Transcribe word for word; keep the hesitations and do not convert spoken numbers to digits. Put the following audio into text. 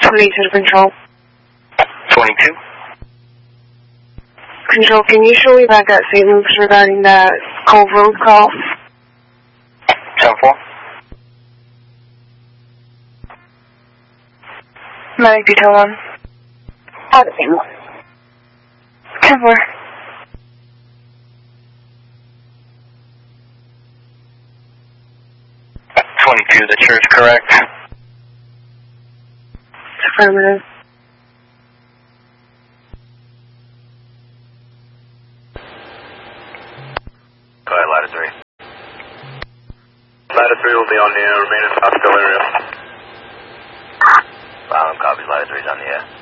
twenty-two to control. twenty-two. Control, can you show me back at Saint Luke's regarding that Cove Road call? ten four. Medic detail one. Out of Saint Luke. ten four. twenty-two, the church, correct? Affirmative. Go ahead, ladder three. Ladder three will be on the air, remain in Pascal area. Violent copies, ladder three's on the air.